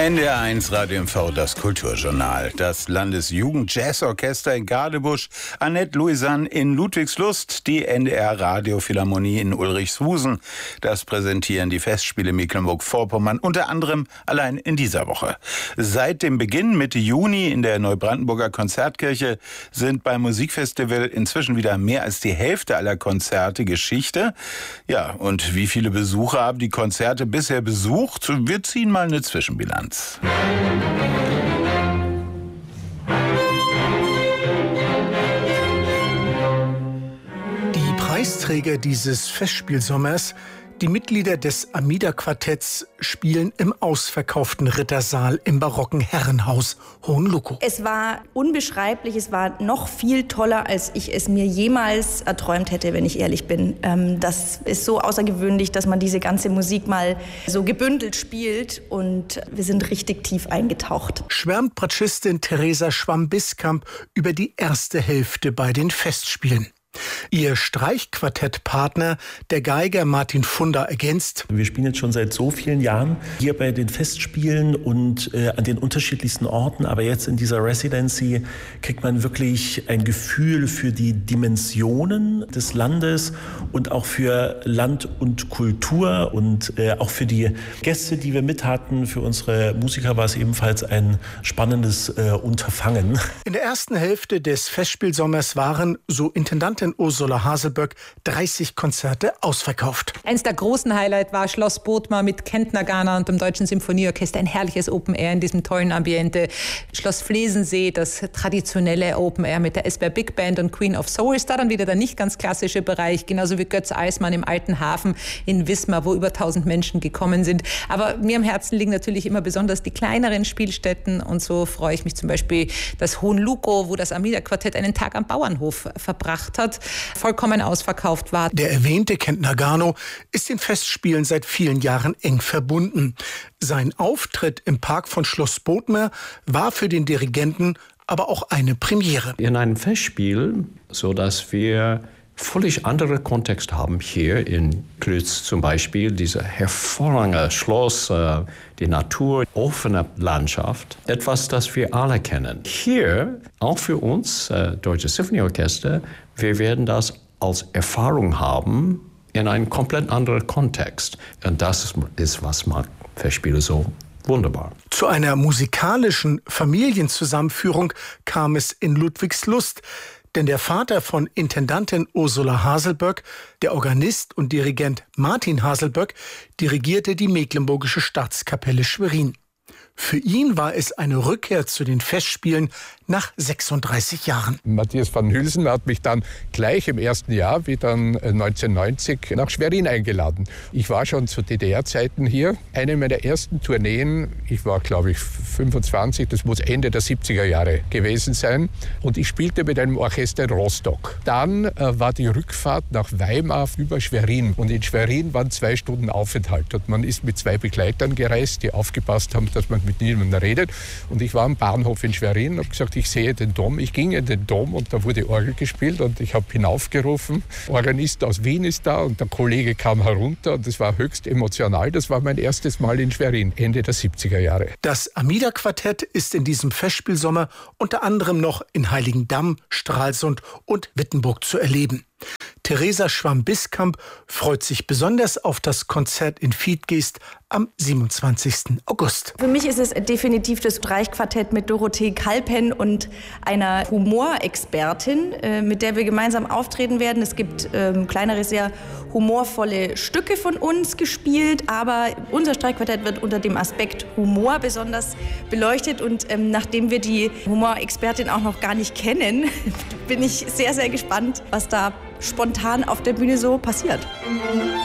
NDR1 Radio MV, das Kulturjournal. Das Landesjugend-Jazzorchester in Gadebusch, Annette Louisanne in Ludwigslust, die NDR Radiophilharmonie in Ulrichshusen. Das präsentieren die Festspiele Mecklenburg-Vorpommern unter anderem allein in dieser Woche. Seit dem Beginn Mitte Juni in der Neubrandenburger Konzertkirche sind beim Musikfestival inzwischen wieder mehr als die Hälfte aller Konzerte Geschichte. Ja, und wie viele Besucher haben die Konzerte bisher besucht? Wir ziehen mal eine Zwischenbilanz. Die Preisträger dieses Festspielsommers, die Mitglieder des Amida-Quartetts, spielen im ausverkauften Rittersaal im barocken Herrenhaus Hohenlokow. Es war unbeschreiblich, es war noch viel toller, als ich es mir jemals erträumt hätte, wenn ich ehrlich bin. Das ist so außergewöhnlich, dass man diese ganze Musik mal so gebündelt spielt und wir sind richtig tief eingetaucht. Schwärmt Bratschistin Theresa Schwamm-Biskamp über die erste Hälfte bei den Festspielen. Ihr Streichquartettpartner, der Geiger Martin Funder, ergänzt: Wir spielen jetzt schon seit so vielen Jahren hier bei den Festspielen und an den unterschiedlichsten Orten. Aber jetzt in dieser Residency kriegt man wirklich ein Gefühl für die Dimensionen des Landes und auch für Land und Kultur und auch für die Gäste, die wir mit hatten. Für unsere Musiker war es ebenfalls ein spannendes Unterfangen. In der ersten Hälfte des Festspielsommers waren, so Intendantin Ursula Haselböck, 30 Konzerte ausverkauft. Eins der großen Highlights war Schloss Bodmer mit Kent Nagana und dem Deutschen Symphonieorchester. Ein herrliches Open Air in diesem tollen Ambiente. Schloss Flesensee, das traditionelle Open Air mit der Esper Big Band und Queen of Souls. Da dann wieder der nicht ganz klassische Bereich, genauso wie Götz Eismann im Alten Hafen in Wismar, wo über 1000 Menschen gekommen sind. Aber mir am Herzen liegen natürlich immer besonders die kleineren Spielstätten. Und so freue ich mich zum Beispiel, dass Hohenlokow, wo das Amida-Quartett einen Tag am Bauernhof verbracht hat, vollkommen ausverkauft war. Der erwähnte Kent Nagano ist den Festspielen seit vielen Jahren eng verbunden. Sein Auftritt im Park von Schloss Bodmer war für den Dirigenten aber auch eine Premiere. In einem Festspiel, so dass wir völlig andere Kontext haben hier in Klütz zum Beispiel, dieser hervorragende Schloss, die Natur, offene Landschaft, etwas, das wir alle kennen. Hier, auch für uns, Deutsches Symphonieorchester, wir werden das als Erfahrung haben in einem komplett anderen Kontext. Und das ist, was macht Festspiele so wunderbar. Zu einer musikalischen Familienzusammenführung kam es in Ludwigslust. Denn der Vater von Intendantin Ursula Haselböck, der Organist und Dirigent Martin Haselböck, dirigierte die Mecklenburgische Staatskapelle Schwerin. Für ihn war es eine Rückkehr zu den Festspielen nach 36 Jahren. Matthias van Hülsen hat mich dann gleich im ersten Jahr, wie dann 1990, nach Schwerin eingeladen. Ich war schon zu DDR-Zeiten hier. Eine meiner ersten Tourneen, ich war glaube ich 25, das muss Ende der 70er Jahre gewesen sein. Und ich spielte mit einem Orchester in Rostock. Dann war die Rückfahrt nach Weimar über Schwerin. Und in Schwerin waren 2 Stunden Aufenthalt. Und man ist mit 2 Begleitern gereist, die aufgepasst haben, dass man mit niemandem redet. Und ich war am Bahnhof in Schwerin und habe gesagt, ich sehe den Dom. Ich ging in den Dom und da wurde Orgel gespielt und ich habe hinaufgerufen. Organist aus Wien ist da und der Kollege kam herunter und das war höchst emotional. Das war mein erstes Mal in Schwerin, Ende der 70er Jahre. Das Amida-Quartett ist in diesem Festspielsommer unter anderem noch in Heiligendamm, Stralsund und Wittenburg zu erleben. Theresa Schwamm-Biskamp freut sich besonders auf das Konzert in Viedgeest am 27. August. Für mich ist es definitiv das Streichquartett mit Dorothee Kalpen und einer Humorexpertin, mit der wir gemeinsam auftreten werden. Es gibt kleinere, sehr humorvolle Stücke von uns gespielt, aber unser Streichquartett wird unter dem Aspekt Humor besonders beleuchtet. Und nachdem wir die Humorexpertin auch noch gar nicht kennen, bin ich sehr, sehr gespannt, was da spontan auf der Bühne so passiert.